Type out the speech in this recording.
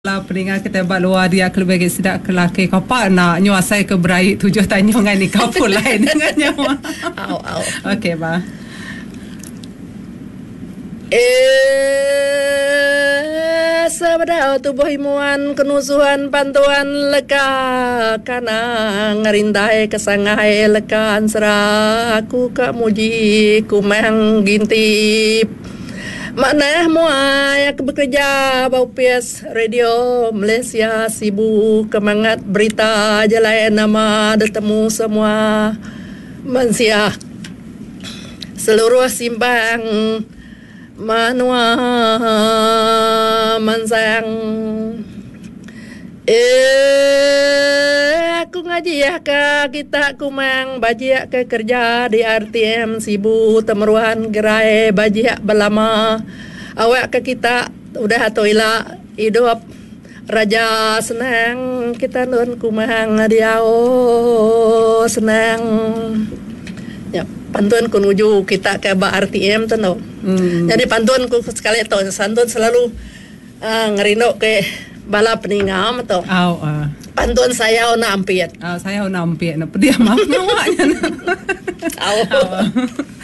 Lah peningat kita buat luar dia kelebih sidak kelaki kapak nak nyuasai ke berai tujuh tanyungan ni kapul lain dengan nyawa. Au. Okey ba. Sabadao tubuh himuan kenusuhan pantuan leka kana ngerindai kesangai lekaan serah aku kak muji kumang gintip. Maknanya muai aku bekerja bau PS Radio Malaysia sibuk kemangat berita jalan nama bertemu semua manusia seluruh simpang manua mansang aku ngaji ya ke kita kumang bajia ke kerja di RTM sibuk temeruan gerai bajia belama awak ke kita udah atau ila hidup raja senang kita nun kumang diao senang ya pantun kun uju kita ke ba RTM tu no. Jadi pantun ku sekali tu santun selalu ngerindo ke bala peningam tu. Pantun saya ona ampiat. Saya ona ampiat na pedia maaf nawanya. Au.